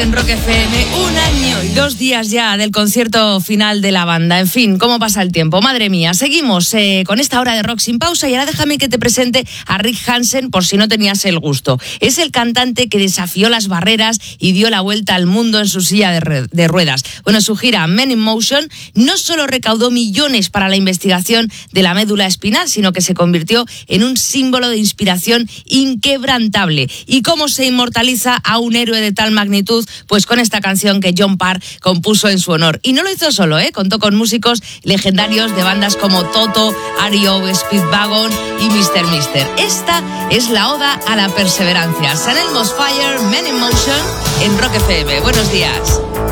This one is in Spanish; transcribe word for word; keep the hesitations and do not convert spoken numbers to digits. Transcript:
En Rock F M, un año y dos días ya del concierto final de la banda. En fin, ¿cómo pasa el tiempo? Madre mía, seguimos eh, con esta hora de rock sin pausa y ahora déjame que te presente a Rick Hansen por si no tenías el gusto. Es el cantante que desafió las barreras y dio la vuelta al mundo en su silla de, re- de ruedas. Bueno, su gira Men in Motion no solo recaudó millones para la investigación de la médula espinal, sino que se convirtió en un símbolo de inspiración inquebrantable. ¿Y cómo se inmortaliza a un héroe de tal magnitud? Pues con esta canción que John Parr compuso en su honor. Y no lo hizo solo, ¿eh? Contó con músicos legendarios de bandas como Toto, R E O, Speedwagon y mister Mister. Esta es la oda a la perseverancia. San Elmo's Fire, Men in Motion, en Rock F M. Buenos días.